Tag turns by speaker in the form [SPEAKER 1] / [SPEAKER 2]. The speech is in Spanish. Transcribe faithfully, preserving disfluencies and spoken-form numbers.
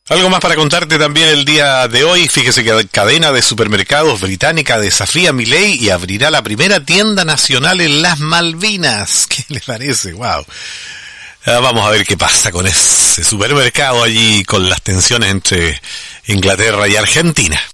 [SPEAKER 1] Algo más para contarte también el día de hoy. Fíjese que la cadena de supermercados británica desafía a Milei y abrirá la primera tienda nacional en las Malvinas. ¿Qué le parece? Wow. Ah, vamos a ver qué pasa con ese supermercado allí, con las tensiones entre Inglaterra y Argentina.